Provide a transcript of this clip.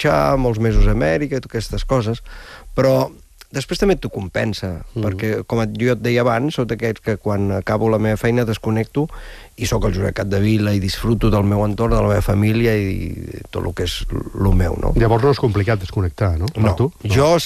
viatjar, molts mesos a Amèrica, totes aquestes coses, però després també t'ho compensa, perquè, com jo et deia abans, sóc d'aquests que quan acabo la meva feina desconnecto i sóc el Josep Capdevila i disfruto del meu entorn, de la meva família i tot el que és el meu, no? Llavors no és complicat desconnectar, no? No, jo